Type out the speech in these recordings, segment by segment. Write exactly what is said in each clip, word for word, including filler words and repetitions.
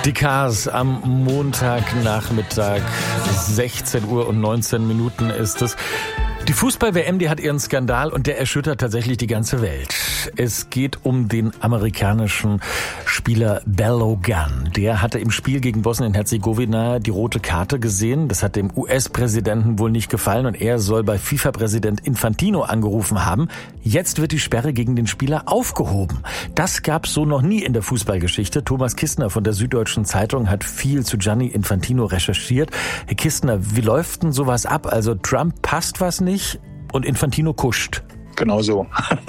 Die Cars am Montagnachmittag, sechzehn Uhr und neunzehn Minuten ist es. Die Fußball-W M, die hat ihren Skandal und der erschüttert tatsächlich die ganze Welt. Es geht um den amerikanischen Spieler Balogun. Der hatte im Spiel gegen Bosnien-Herzegowina die rote Karte gesehen. Das hat dem U S-Präsidenten wohl nicht gefallen und er soll bei FIFA-Präsident Infantino angerufen haben. Jetzt wird die Sperre gegen den Spieler aufgehoben. Das gab's so noch nie in der Fußballgeschichte. Thomas Kistner von der Süddeutschen Zeitung hat viel zu Gianni Infantino recherchiert. Herr Kistner, wie läuft denn sowas ab? Also Trump passt was nicht und Infantino kuscht. Genau so.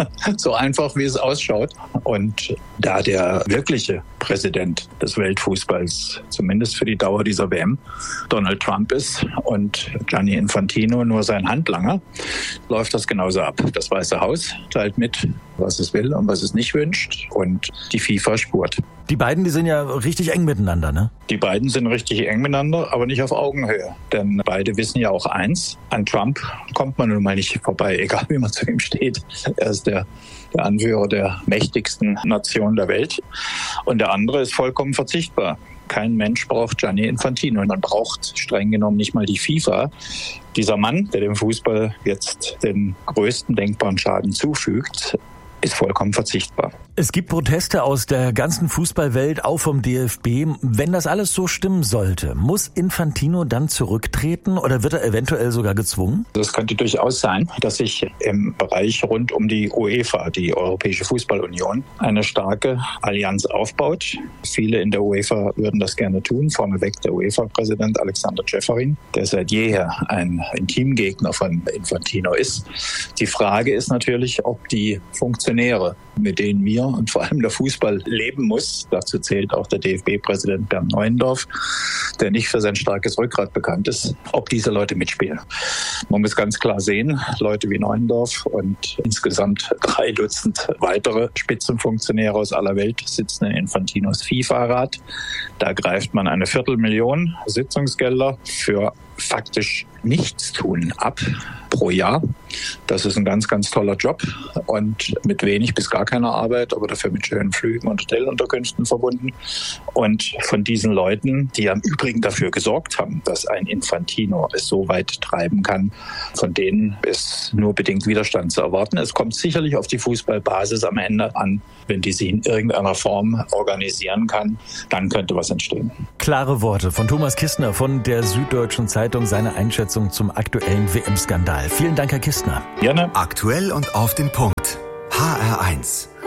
So einfach, wie es ausschaut. Und da der wirkliche Präsident des Weltfußballs, zumindest für die Dauer dieser W M, Donald Trump ist und Gianni Infantino nur sein Handlanger, läuft das genauso ab. Das Weiße Haus teilt mit, was es will und was es nicht wünscht. Und die FIFA spurt. Die beiden, die sind ja richtig eng miteinander, ne? Die beiden sind richtig eng miteinander, aber nicht auf Augenhöhe. Denn beide wissen ja auch eins, an Trump kommt man nun mal nicht vorbei, egal wie man zu ihm steht. Er ist der, der Anführer der mächtigsten Nation der Welt. Und der andere ist vollkommen verzichtbar. Kein Mensch braucht Gianni Infantino. Man braucht streng genommen nicht mal die FIFA. Dieser Mann, der dem Fußball jetzt den größten denkbaren Schaden zufügt, ist vollkommen verzichtbar. Es gibt Proteste aus der ganzen Fußballwelt, auch vom D F B. Wenn das alles so stimmen sollte, muss Infantino dann zurücktreten oder wird er eventuell sogar gezwungen? Das könnte durchaus sein, dass sich im Bereich rund um die UEFA, die Europäische Fußballunion, eine starke Allianz aufbaut. Viele in der UEFA würden das gerne tun. Vorneweg der UEFA-Präsident Alexander Ceferin, der seit jeher ein Intimgegner von Infantino ist. Die Frage ist natürlich, ob die Funktionäre, mit denen wir und vor allem der Fußball leben muss, dazu zählt auch der D F B-Präsident Bernd Neuendorf, der nicht für sein starkes Rückgrat bekannt ist, ob diese Leute mitspielen. Man muss ganz klar sehen, Leute wie Neuendorf und insgesamt drei Dutzend weitere Spitzenfunktionäre aus aller Welt sitzen in Infantinos FIFA-Rat. Da greift man eine Viertelmillion Sitzungsgelder für faktisch Nichtstun ab pro Jahr. Das ist ein ganz, ganz toller Job und mit wenig bis gar keiner Arbeit, aber dafür mit schönen Flügen und Hotelunterkünften verbunden. Und von diesen Leuten, die ja im Übrigen dafür gesorgt haben, dass ein Infantino es so weit treiben kann, von denen ist nur bedingt Widerstand zu erwarten. Es kommt sicherlich auf die Fußballbasis am Ende an. Wenn die sie in irgendeiner Form organisieren kann, dann könnte was entstehen. Klare Worte von Thomas Kistner von der Süddeutschen Zeitung, seine Einschätzung zum aktuellen W M-Skandal. Vielen Dank, Herr Kistner. Gerne. Aktuell und auf den Punkt. H R eins.